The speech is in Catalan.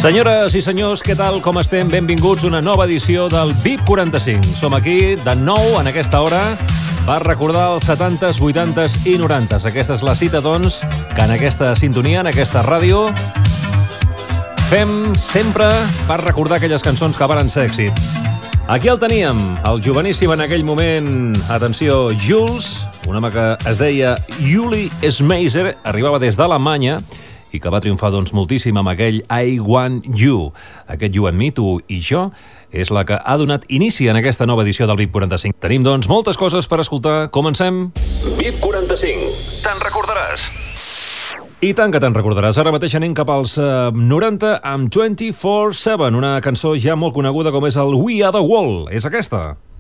Senyores i senyors, què tal, com estem? Benvinguts a una nova edició del VIP 45. Som aquí de nou en aquesta hora per recordar els 70s, 80s i 90s. Aquesta és la cita, doncs, que en aquesta sintonia, en aquesta ràdio, fem sempre per recordar aquelles cançons que varen ser èxit. Aquí el teníem, el joveníssim en aquell moment, atenció, Jules, un home que es deia Uli Schmeiser, arribava des d'Alemanya i que va triomfar doncs moltíssim amb aquell I Want You. Aquest You and Me, tu i jo, és la que ha donat inici en aquesta nova edició del VIP 45. Tenim doncs moltes coses per escoltar. Comencem. VIP 45. Te'n recordaràs? I tant que te'n recordaràs. Ara mateix anem cap als 90 amb 24/7, una cançó ja molt coneguda com és el We Are The World. És aquesta.